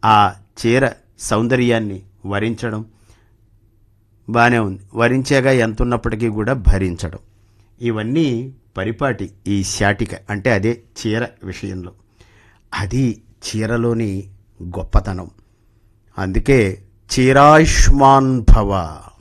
ఆ చీర సౌందర్యాన్ని వరించడం బాగానే ఉంది. వరించేగా ఎంత ఉన్నప్పటికీ కూడా భరించడం, ఇవన్నీ పరిపాటి ఈ శాటిక అంటే అదే చీర విషయంలో. అది చీరలోని గొప్పతనం. అందుకే చీరాయుష్మాన్ భవ.